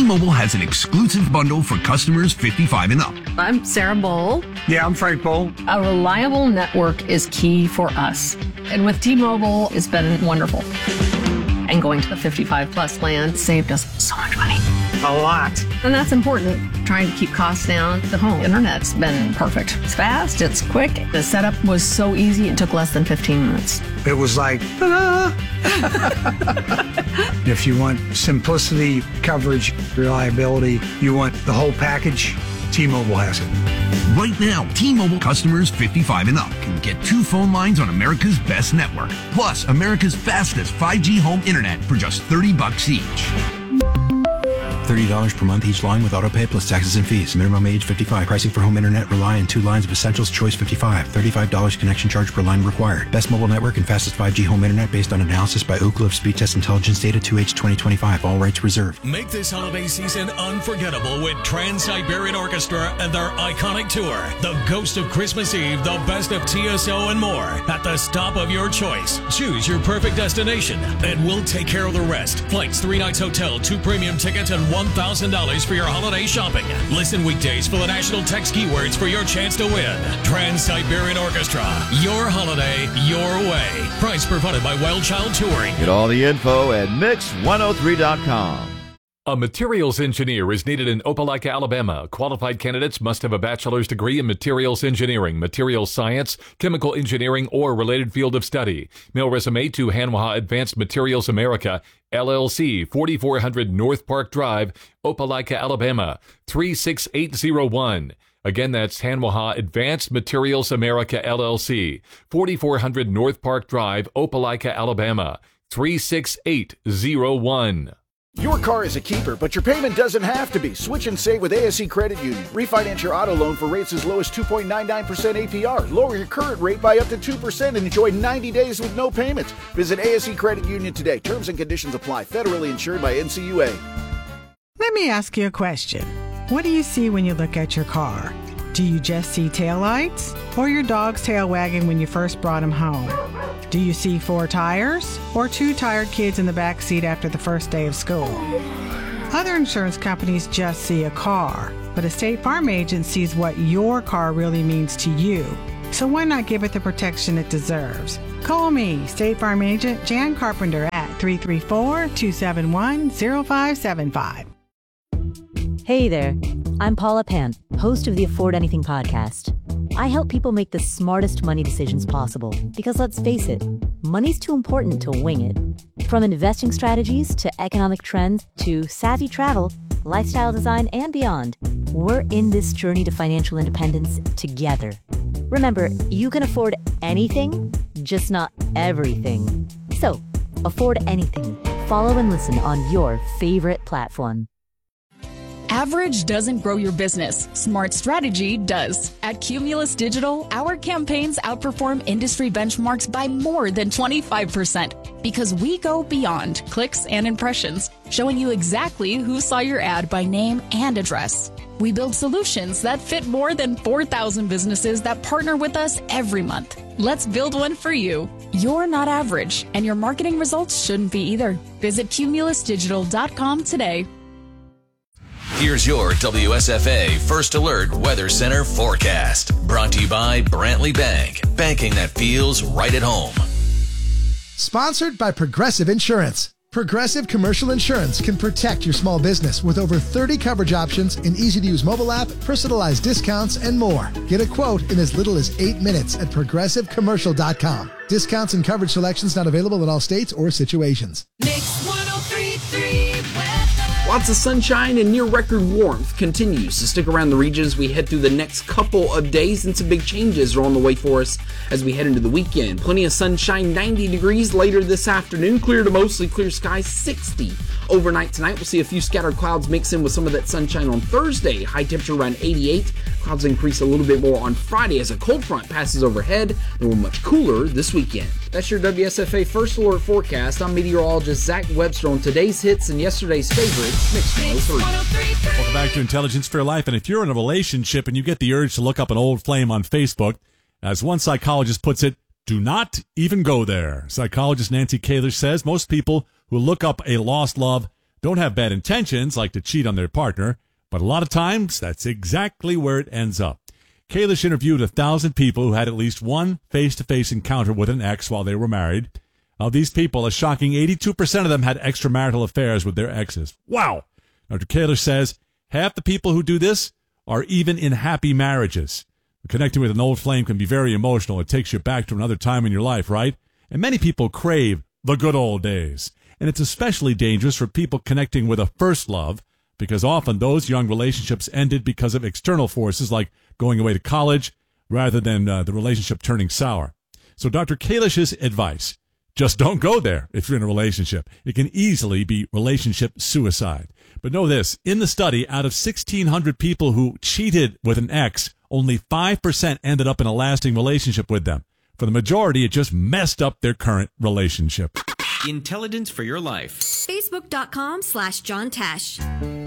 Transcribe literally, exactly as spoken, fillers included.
T-Mobile has an exclusive bundle for customers fifty-five and up. I'm Sarah Bowl. Yeah, I'm Frank Bowl. A reliable network is key for us. And with T-Mobile, it's been wonderful. And going to the fifty-five plus plan saved us so much money. A lot. And that's important. Trying to keep costs down. The home internet's been perfect. It's fast, it's quick. The setup was so easy, it took less than fifteen minutes. It was like, ta-da! If you want simplicity, coverage, reliability, you want the whole package, T-Mobile has it. Right now, T-Mobile customers fifty-five and up can get two phone lines on America's best network, plus America's fastest five G home internet for just thirty bucks each. thirty dollars per month each line with autopay plus taxes and fees. Minimum age fifty-five. Pricing for home internet rely on two lines of Essentials Choice fifty-five. thirty-five dollars connection charge per line required. Best mobile network and fastest five G home internet based on analysis by Ookla of Speed Test Intelligence data two H twenty twenty-five. All rights reserved. Make this holiday season unforgettable with Trans-Siberian Orchestra and their iconic tour, The Ghost of Christmas Eve, The Best of T S O, and more at the stop of your choice. Choose your perfect destination and we'll take care of the rest. Flights, three nights hotel, two premium tickets, and one thousand dollars for your holiday shopping. Listen weekdays for the national text keywords for your chance to win. Trans-Siberian Orchestra. Your holiday, your way. Price provided by Wild Child Touring. Get all the info at mix one oh three dot com. A materials engineer is needed in Opelika, Alabama. Qualified candidates must have a bachelor's degree in materials engineering, materials science, chemical engineering, or related field of study. Mail resume to Hanwha Advanced Materials America, L L C, forty-four hundred North Park Drive, Opelika, Alabama, three six eight zero one. Again, that's Hanwha Advanced Materials America, L L C, forty-four hundred North Park Drive, Opelika, Alabama, three six eight zero one. Your car is a keeper, but your payment doesn't have to be. Switch and save with A S E Credit Union. Refinance your auto loan for rates as low as two point nine nine percent A P R. Lower your current rate by up to two percent and enjoy ninety days with no payments. Visit A S E Credit Union today. Terms and conditions apply. Federally insured by N C U A. Let me ask you a question. What do you see when you look at your car? Do you just see taillights or your dog's tail wagging when you first brought him home? Do you see four tires or two tired kids in the back seat after the first day of school? Other insurance companies just see a car, but a State Farm agent sees what your car really means to you. So why not give it the protection it deserves? Call me, State Farm agent Jan Carpenter at three three four, two seven one, zero five seven five. Hey there, I'm Paula Pant, host of the Afford Anything podcast. I help people make the smartest money decisions possible because, let's face it, money's too important to wing it. From investing strategies to economic trends to savvy travel, lifestyle design, and beyond, we're in this journey to financial independence together. Remember, you can afford anything, just not everything. So, afford anything. Follow and listen on your favorite platform. Average doesn't grow your business. Smart strategy does. At Cumulus Digital, our campaigns outperform industry benchmarks by more than twenty-five percent because we go beyond clicks and impressions, showing you exactly who saw your ad by name and address. We build solutions that fit more than four thousand businesses that partner with us every month. Let's build one for you. You're not average, and your marketing results shouldn't be either. Visit cumulus digital dot com today. Here's your W S F A First Alert Weather Center forecast. Brought to you by Brantley Bank. Banking that feels right at home. Sponsored by Progressive Insurance. Progressive Commercial Insurance can protect your small business with over thirty coverage options, an easy-to-use mobile app, personalized discounts, and more. Get a quote in as little as eight minutes at progressive commercial dot com. Discounts and coverage selections not available in all states or situations. Mix one oh three point three weather. Lots of sunshine and near-record warmth continues to stick around the region as we head through the next couple of days, and some big changes are on the way for us as we head into the weekend. Plenty of sunshine, ninety degrees later this afternoon, clear to mostly clear skies, sixty. Overnight tonight, we'll see a few scattered clouds mix in with some of that sunshine on Thursday. High temperature around eighty-eight. Clouds increase a little bit more on Friday as a cold front passes overhead, and we're much cooler this weekend. That's your W S F A First Alert forecast. I'm meteorologist Zach Webster on today's hits and yesterday's favorites. Mix one oh three. Welcome back to Intelligence for Life. And if you're in a relationship and you get the urge to look up an old flame on Facebook, as one psychologist puts it, do not even go there. Psychologist Nancy Kaler says most people who look up a lost love don't have bad intentions like to cheat on their partner, but a lot of times that's exactly where it ends up. Kalish interviewed a thousand people who had at least one face-to-face encounter with an ex while they were married. Of these people, a shocking eighty-two percent of them had extramarital affairs with their exes. Wow! Doctor Kalish says half the people who do this are even in happy marriages. Connecting with an old flame can be very emotional. It takes you back to another time in your life, right? And many people crave the good old days. And it's especially dangerous for people connecting with a first love, because often those young relationships ended because of external forces like going away to college rather than uh, the relationship turning sour. So Doctor Kalish's advice, just don't go there if you're in a relationship. It can easily be relationship suicide. But know this, in the study, out of sixteen hundred people who cheated with an ex, only five percent ended up in a lasting relationship with them. For the majority, it just messed up their current relationship. Intelligence for your life. Facebook.com slash John Tesh.